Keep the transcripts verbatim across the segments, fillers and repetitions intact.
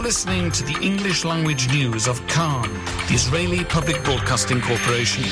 You're listening to the English language news of Khan, the Israeli Public Broadcasting Corporation.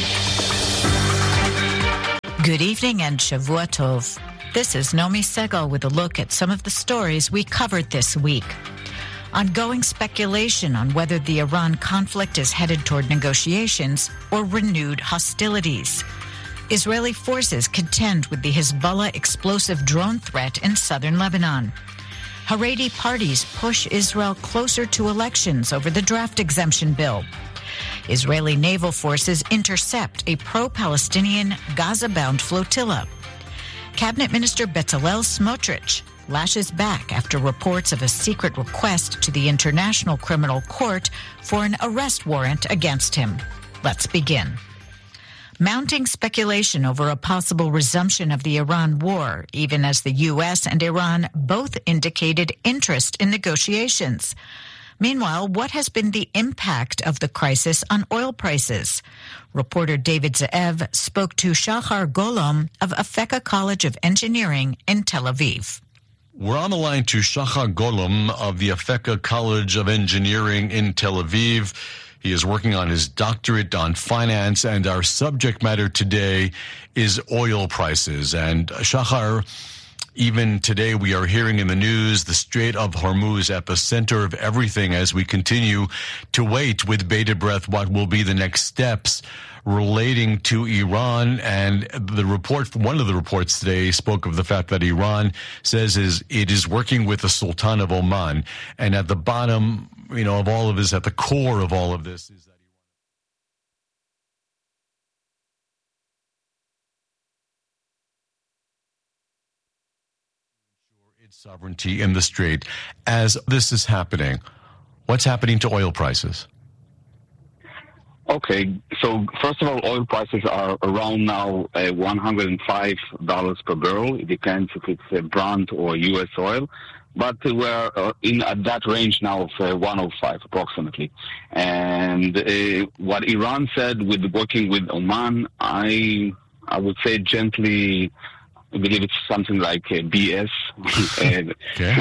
Good evening and Shavua Tov. This is Nomi Segal with a look at some of the stories we covered this week. Ongoing speculation on whether the Iran conflict is headed toward negotiations or renewed hostilities. Israeli forces contend with the Hezbollah explosive drone threat in southern Lebanon. Haredi parties push Israel closer to elections over the draft exemption bill. Israeli naval forces intercept a pro-Palestinian Gaza-bound flotilla. Cabinet Minister Bezalel Smotrich lashes back after reports of a secret request to the International Criminal Court for an arrest warrant against him. Let's begin. Mounting speculation over a possible resumption of the Iran war, even as the U S and Iran both indicated interest in negotiations. Meanwhile, what has been the impact of the crisis on oil prices? Reporter David Ze'ev spoke to Shachar Golom of Afeka College of Engineering in Tel Aviv. We're on the line to Shachar Golom of the Afeka College of Engineering in Tel Aviv. He is working on his doctorate on finance, and our subject matter today is oil prices. And Shachar, even today we are hearing in the news the Strait of Hormuz, epicenter of everything, as we continue to wait with bated breath what will be the next steps relating to Iran. And the report, one of the reports today spoke of the fact that Iran says is it is working with the Sultan of Oman. And at the bottom, you know, of all of this, at the core of all of this is that ensure its sovereignty in the Strait. As this is happening, what's happening to oil prices? Okay, so first of all, oil prices are around now uh, one hundred five dollars per barrel. It depends if it's uh, Brent or U S oil, but we're uh, in at that range now of uh, one hundred five approximately. And uh, what Iran said with working with Oman, I I would say gently, I believe it's something like uh, B S. Okay.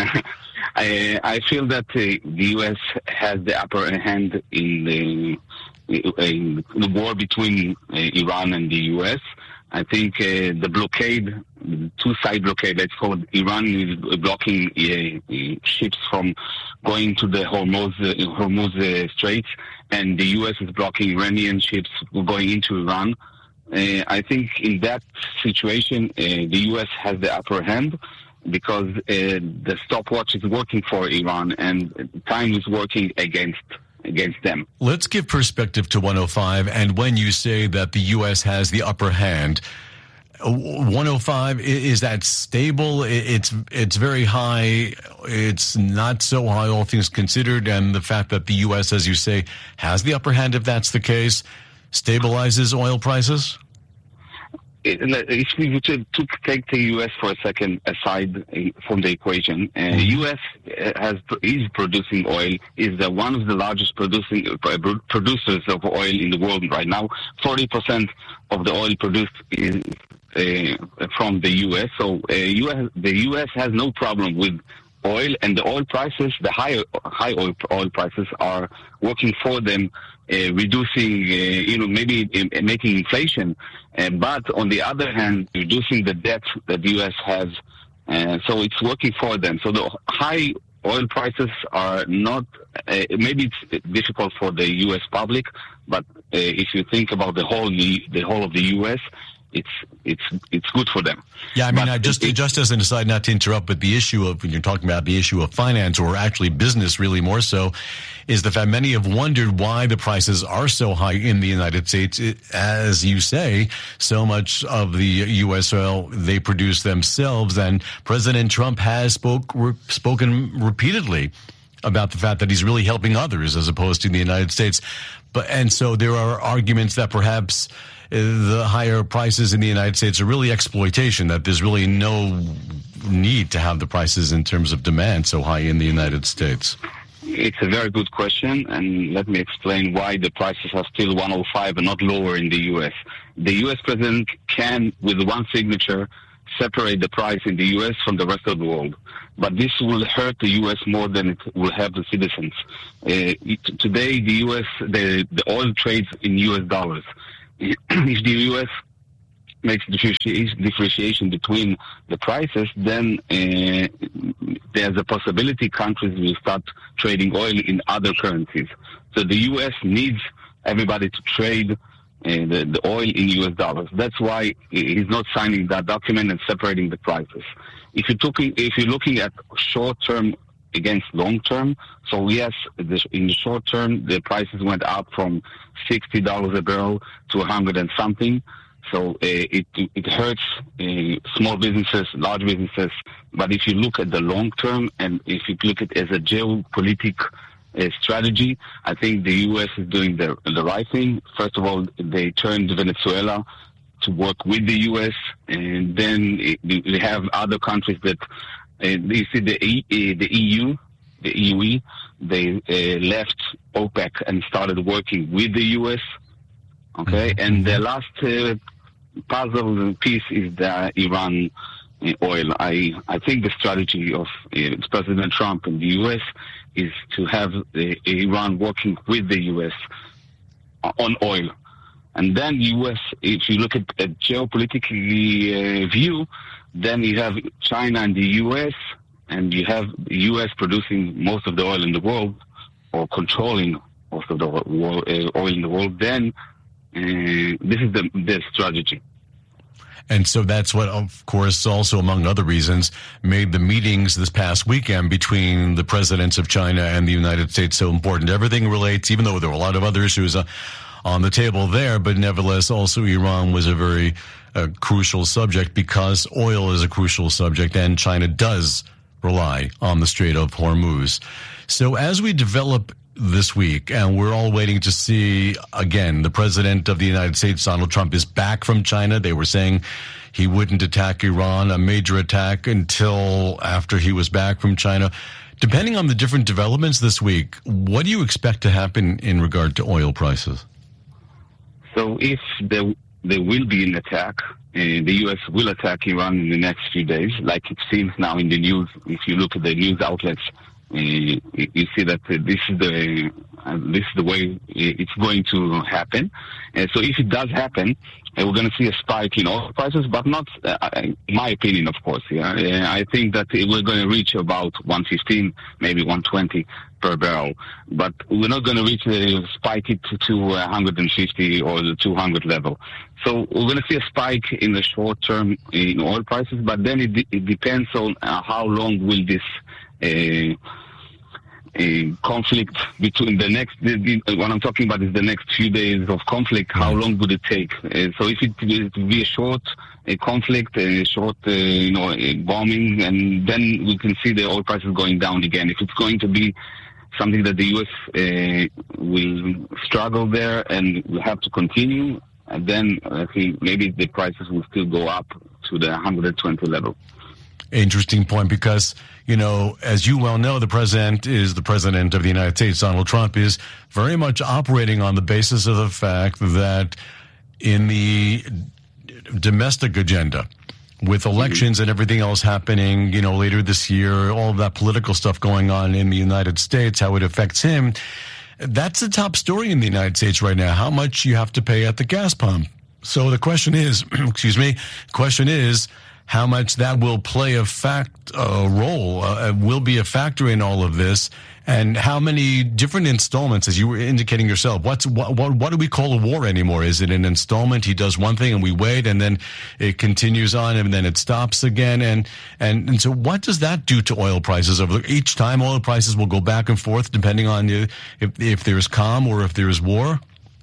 I, I feel that uh, the U S has the upper hand in the in the war between uh, Iran and the U S. I think uh, the blockade, two-side blockade, let's call it, Iran is blocking uh, ships from going to the Hormuz, uh, Hormuz uh, Straits, and the U S is blocking Iranian ships going into Iran. Uh, I think in that situation, uh, the U S has the upper hand because uh, the stopwatch is working for Iran and time is working against against them. Let's give perspective to one oh five, and when you say that the U S has the upper hand, one oh five, is that stable? It's it's very high. It's not so high, all things considered, and the fact that the U S, as you say, has the upper hand, if that's the case, stabilizes oil prices? If we were to, to take the U S for a second aside from the equation, uh, U S has is producing oil, is the one of the largest producing uh, producers of oil in the world right now. forty percent of the oil produced is uh, from the U S. So uh, U S, the U S has no problem with oil, and the oil prices, the high high oil, oil prices are working for them, uh, reducing, uh, you know, maybe uh, making inflation. Uh, but on the other hand, reducing the debt that the U S has, uh, so it's working for them. So the high oil prices are not, uh, maybe it's difficult for the U S public, but uh, if you think about the whole, the, the whole of the U S, it's it's it's good for them. Yeah, I mean, but I just it, just as an aside, not to interrupt, but the issue of, when you're talking about the issue of finance, or actually business really more so, is the fact many have wondered why the prices are so high in the United States. It, as you say, so much of the U S oil they produce themselves, and President Trump has spoke re, spoken repeatedly about the fact that he's really helping others as opposed to the United States. But and so there are arguments that perhaps the higher prices in the United States are really exploitation, that there's really no need to have the prices in terms of demand so high in the United States. It's a very good question, and let me explain why the prices are still one oh five and not lower in the U S. The U S president can, with one signature, separate the price in the U S from the rest of the world. But this will hurt the U S more than it will help the citizens. Uh, it, today, the U S, the, the oil trades in U S dollars. If the U S makes differentiation, differentiation between the prices, then uh, there's a possibility countries will start trading oil in other currencies. So the U S needs everybody to trade uh, the, the oil in U S dollars. That's why he's not signing that document and separating the prices. If you're talking, if you're looking at short term against long term, so yes, the, in the short term the prices went up from sixty dollars a barrel to a hundred and something. So uh, it it hurts uh, small businesses, large businesses. But if you look at the long term, and if you look at it as a geopolitical uh, strategy, I think the U S is doing the the right thing. First of all, they turned Venezuela to work with the U S, and then it, we have other countries that uh, you see the e, uh, the E U, the E U E, they uh, left OPEC and started working with the U S. Okay, mm-hmm. And the last uh, puzzle piece is the Iran uh, oil. I I think the strategy of uh, President Trump and the U S is to have uh, Iran working with the U S on oil. And then U S, if you look at a geopolitically uh, view, then you have China and the U S, and you have the U S producing most of the oil in the world, or controlling most of the oil, uh, oil in the world. Then uh, this is the, the strategy. And so that's what, of course, also among other reasons, made the meetings this past weekend between the presidents of China and the United States so important. Everything relates, even though there were a lot of other issues uh, on the table there, but nevertheless, also Iran was a very uh, crucial subject, because oil is a crucial subject, and China does rely on the Strait of Hormuz. So as we develop this week, and we're all waiting to see, again, the president of the United States, Donald Trump, is back from China. They were saying he wouldn't attack Iran, a major attack, until after he was back from China. Depending on the different developments this week, what do you expect to happen in regard to oil prices? So if there, there will be an attack, uh, the U S will attack Iran in the next few days, like it seems now in the news. If you look at the news outlets, uh, you see that uh, this is the uh, this is the way it's going to happen. Uh, so if it does happen, uh, we're going to see a spike in oil prices, but not, uh, in my opinion, of course. Yeah, uh, I think that we're going to reach about one fifteen, maybe one twenty per barrel, but we're not going to reach uh, spike it to one fifty or the two hundred level. So we're going to see a spike in the short term in oil prices, but then it, it depends on uh, how long will this uh, uh, conflict between the next, the, the, what I'm talking about is the next few days of conflict, how long would it take? Uh, so if it, it will be a short a conflict, a short, uh, you know, a bombing, and then we can see the oil prices going down again. If it's going to be something that the U S uh, will struggle there and will have to continue, and then I think maybe the prices will still go up to the one hundred twenty level. Interesting point, because, you know, as you well know, the president is the president of the United States. Donald Trump is very much operating on the basis of the fact that in the domestic agenda, with elections and everything else happening, you know, later this year, all of that political stuff going on in the United States, how it affects him, that's the top story in the United States right now, how much you have to pay at the gas pump. So the question is, excuse me, question is, how much that will play a fact, a role, uh, will be a factor in all of this, and how many different installments, as you were indicating yourself. What's what, what? What do we call a war anymore? Is it an installment? He does one thing and we wait, and then it continues on, and then it stops again. And and, and so, what does that do to oil prices? Over each time, oil prices will go back and forth depending on if if there's calm or if there's war.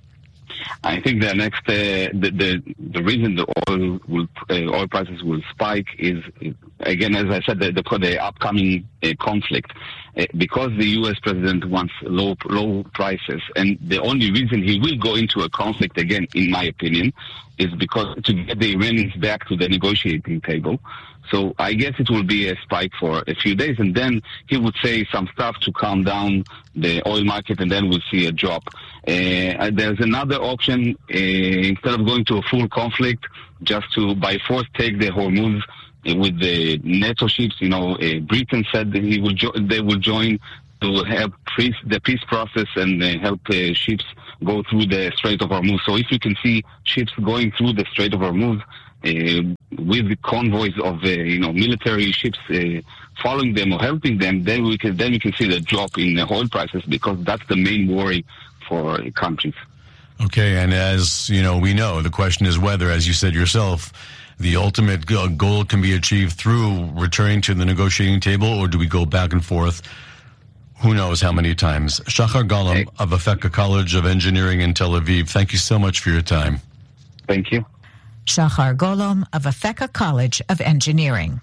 I think the next uh, the, the the reason the oil will uh, oil prices will spike is, again, as I said, the the, the upcoming uh, conflict, uh, because the U S president wants low low prices, and the only reason he will go into a conflict again, in my opinion, is because to get the Iranians back to the negotiating table. So I guess it will be a spike for a few days, and then he would say some stuff to calm down the oil market, and then we'll see a drop. Uh, there's another option, uh, instead of going to a full conflict, just to by force take the Hormuz with the NATO ships. You know, uh, Britain said that he will jo- they will join to help peace, the peace process and uh, help uh, ships go through the Strait of Hormuz. So if you can see ships going through the Strait of Hormuz uh, with the convoys of uh, you know military ships uh, following them or helping them, then we can then we can see the drop in the oil prices, because that's the main worry for countries. Okay, and as you know, we know the question is whether, as you said yourself, the ultimate goal can be achieved through returning to the negotiating table, or do we go back and forth? Who knows how many times? Shachar Golom hey. of Afeka College of Engineering in Tel Aviv, thank you so much for your time. Thank you. Shachar Golom of Afeka College of Engineering.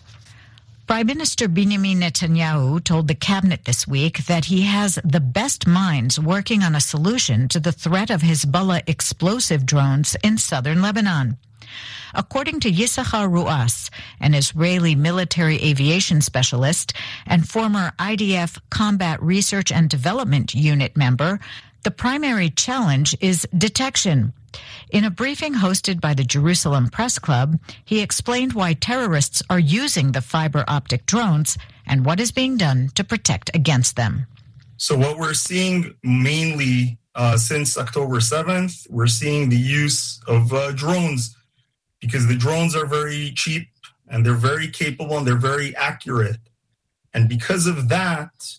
Prime Minister Benjamin Netanyahu told the cabinet this week that he has the best minds working on a solution to the threat of Hezbollah explosive drones in southern Lebanon. According to Yisachar Ruas, an Israeli military aviation specialist and former I D F Combat Research and Development Unit member, the primary challenge is detection. In a briefing hosted by the Jerusalem Press Club, he explained why terrorists are using the fiber optic drones and what is being done to protect against them. So what we're seeing mainly uh, since October seventh, we're seeing the use of uh, drones, because the drones are very cheap and they're very capable and they're very accurate. And because of that,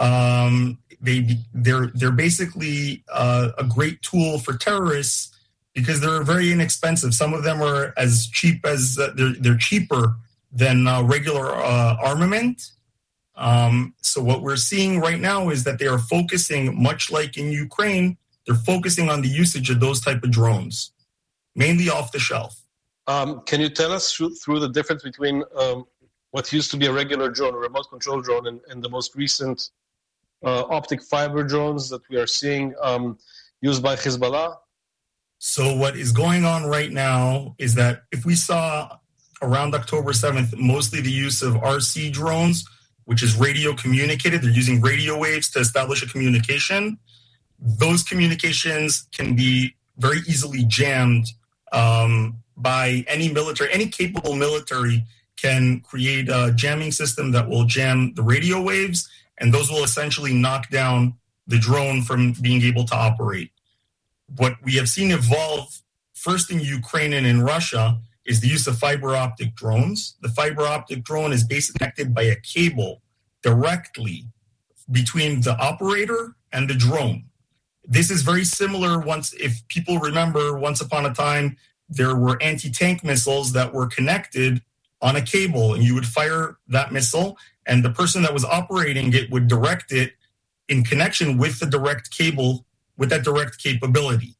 um, they, they're, they're basically uh, a great tool for terrorists, because they're very inexpensive. Some of them are as cheap as, uh, they're, they're cheaper than uh, regular uh, armament. Um, so what we're seeing right now is that they are focusing, much like in Ukraine, they're focusing on the usage of those type of drones, mainly off the shelf. Um, can you tell us through, through the difference between um, what used to be a regular drone, a remote control drone, and, and the most recent uh, optic fiber drones that we are seeing um, used by Hezbollah? So what is going on right now is that if we saw around October seventh, mostly the use of R C drones, which is radio communicated, they're using radio waves to establish a communication. Those communications can be very easily jammed um, by any military, any capable military can create a jamming system that will jam the radio waves, and those will essentially knock down the drone from being able to operate. What we have seen evolve first in Ukraine and in Russia is the use of fiber optic drones. The fiber optic drone is basically connected by a cable directly between the operator and the drone. This is very similar. Once, if people remember, once upon a time, there were anti-tank missiles that were connected on a cable, and you would fire that missile, and the person that was operating it would direct it in connection with the direct cable, with that direct capability.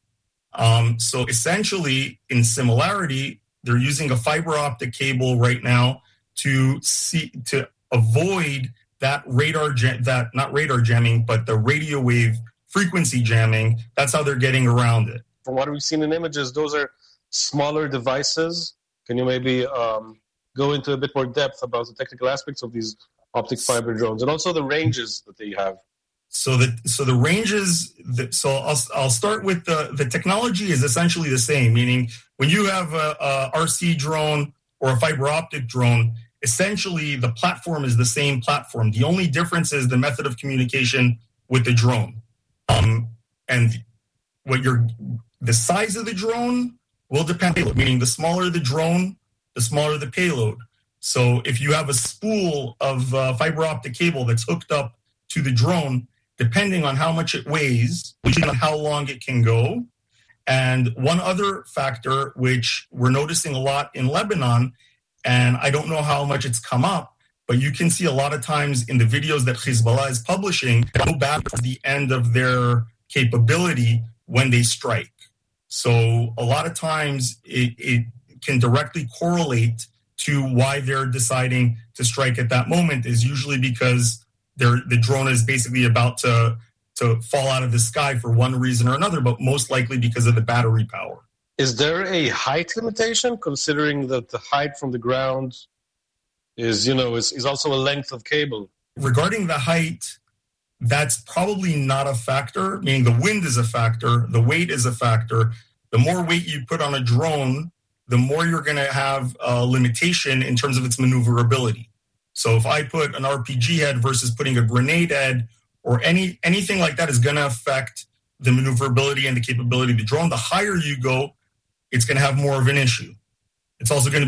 Um, so essentially, in similarity, they're using a fiber optic cable right now to see to avoid that radar, jam, that not radar jamming, but the radio wave frequency jamming. That's how they're getting around it. From what we've seen in images, those are smaller devices. Can you maybe um, go into a bit more depth about the technical aspects of these optic fiber drones and also the ranges that they have? So the so the ranges. The, so I'll I'll start with the the technology is essentially the same. Meaning, when you have a, a R C drone or a fiber optic drone, essentially the platform is the same platform. The only difference is the method of communication with the drone. Um, and what you're the size of the drone will depend. Meaning, the smaller the drone, the smaller the payload. So if you have a spool of uh, fiber optic cable that's hooked up to the drone, depending on how much it weighs, depending on how long it can go. And one other factor, which we're noticing a lot in Lebanon, and I don't know how much it's come up, but you can see a lot of times in the videos that Hezbollah is publishing, they go back to the end of their capability when they strike. So a lot of times it, it can directly correlate to why they're deciding to strike at that moment, is usually because They're, the drone is basically about to to fall out of the sky for one reason or another, but most likely because of the battery power. Is there a height limitation, considering that the height from the ground is, you know, is, is also a length of cable? Regarding the height, that's probably not a factor, meaning the wind is a factor, the weight is a factor. The more weight you put on a drone, the more you're going to have a limitation in terms of its maneuverability. So if I put an R P G head versus putting a grenade head or any anything like that is going to affect the maneuverability and the capability of the drone. The higher you go, it's going to have more of an issue. It's also going to